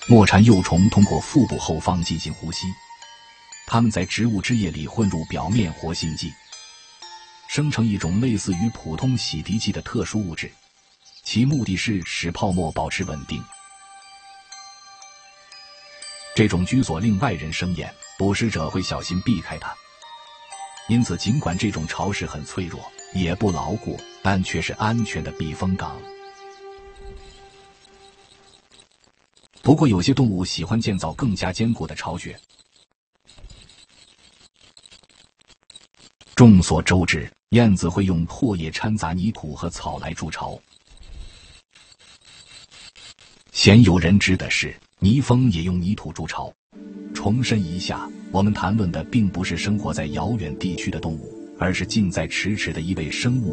末蝉幼虫通过腹部后方进行呼吸，它们在植物枝叶里混入表面活性剂，生成一种类似于普通洗涤剂的特殊物质，其目的是使泡沫保持稳定。这种居所令外人生厌，捕食者会小心避开它。因此尽管这种巢室很脆弱，也不牢固，但却是安全的避风港。不过有些动物喜欢建造更加坚固的巢穴。众所周知，燕子会用唾液掺杂泥土和草来筑巢。鲜有人知的是，泥蜂也用泥土筑巢。重申一下，我们谈论的并不是生活在遥远地区的动物，而是近在咫尺的一位生物